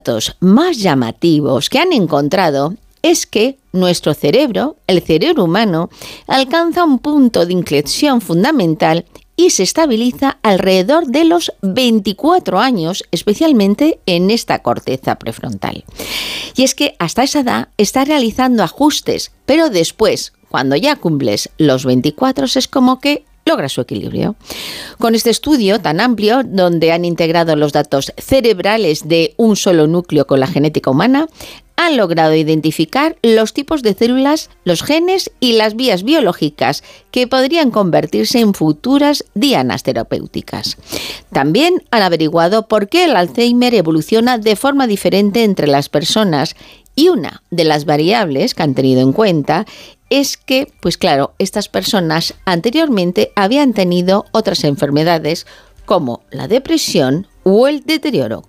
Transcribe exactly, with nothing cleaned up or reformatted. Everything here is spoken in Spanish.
datos más llamativos que han encontrado es que nuestro cerebro, el cerebro humano, alcanza un punto de inflexión fundamental y se estabiliza alrededor de los veinticuatro años, especialmente en esta corteza prefrontal. Y es que hasta esa edad está realizando ajustes, pero después, cuando ya cumples los veinticuatro, es como que logra su equilibrio. Con este estudio tan amplio, donde han integrado los datos cerebrales de un solo núcleo con la genética humana, han logrado identificar los tipos de células, los genes y las vías biológicas que podrían convertirse en futuras dianas terapéuticas. También han averiguado por qué el Alzheimer evoluciona de forma diferente entre las personas, y una de las variables que han tenido en cuenta es que, pues claro, estas personas anteriormente habían tenido otras enfermedades como la depresión o el deterioro